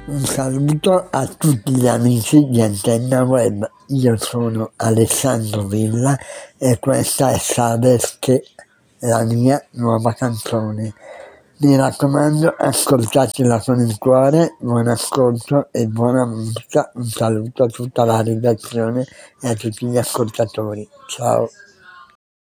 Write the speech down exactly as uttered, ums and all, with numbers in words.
Un saluto a tutti gli amici di Antenna Web, io sono Alessandro Villa e questa è Sabes che, la mia nuova canzone. Mi raccomando, ascoltatela con il cuore, buon ascolto e buona musica. Un saluto a tutta la redazione e a tutti gli ascoltatori. Ciao.